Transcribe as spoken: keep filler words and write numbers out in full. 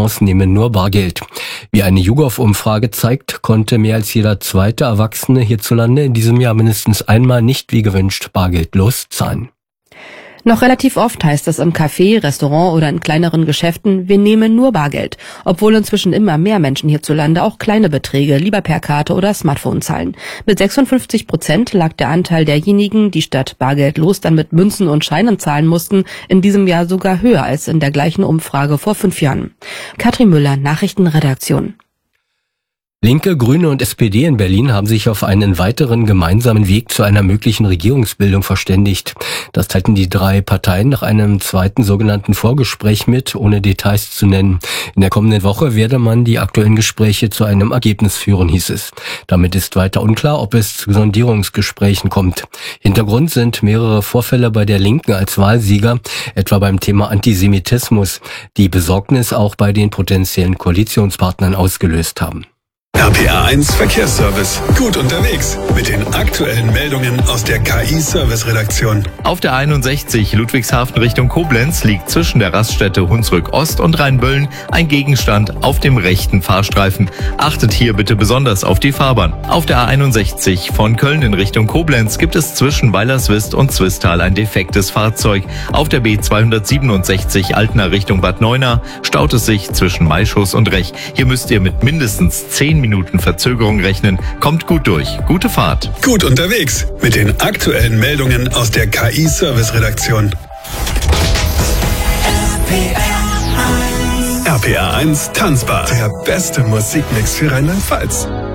Restaurants nehmen nur Bargeld. Wie eine YouGov-Umfrage zeigt, konnte mehr als jeder zweite Erwachsene hierzulande in diesem Jahr mindestens einmal nicht wie gewünscht bargeldlos zahlen. Noch relativ oft heißt es im Café, Restaurant oder in kleineren Geschäften, wir nehmen nur Bargeld, obwohl inzwischen immer mehr Menschen hierzulande auch kleine Beträge lieber per Karte oder Smartphone zahlen. Mit sechsundfünfzig Prozent lag der Anteil derjenigen, die statt bargeldlos dann mit Münzen und Scheinen zahlen mussten, in diesem Jahr sogar höher als in der gleichen Umfrage vor fünf Jahren. Katrin Müller, Nachrichtenredaktion. Linke, Grüne und S P D in Berlin haben sich auf einen weiteren gemeinsamen Weg zu einer möglichen Regierungsbildung verständigt. Das teilten die drei Parteien nach einem zweiten sogenannten Vorgespräch mit, ohne Details zu nennen. In der kommenden Woche werde man die aktuellen Gespräche zu einem Ergebnis führen, hieß es. Damit ist weiter unklar, ob es zu Sondierungsgesprächen kommt. Hintergrund sind mehrere Vorfälle bei der Linken als Wahlsieger, etwa beim Thema Antisemitismus, die Besorgnis auch bei den potenziellen Koalitionspartnern ausgelöst haben. R P R eins Verkehrsservice. Gut unterwegs mit den aktuellen Meldungen aus der K I-Service-Redaktion. Auf der einundsechzig Ludwigshafen Richtung Koblenz liegt zwischen der Raststätte Hunsrück Ost und Rheinböllen ein Gegenstand auf dem rechten Fahrstreifen. Achtet hier bitte besonders auf die Fahrbahn. Auf der A einundsechzig von Köln in Richtung Koblenz gibt es zwischen Weilerswist und Zwistal ein defektes Fahrzeug. Auf der B zweihundertsiebenundsechzig Altena Richtung Bad Neuenahr staut es sich zwischen Maischoß und Rech. Hier müsst ihr mit mindestens zehn Minuten Verzögerung rechnen. Kommt gut durch. Gute Fahrt. Gut unterwegs mit den aktuellen Meldungen aus der K I-Service-Redaktion. R P R eins Tanzbar. Der beste Musikmix für Rheinland-Pfalz.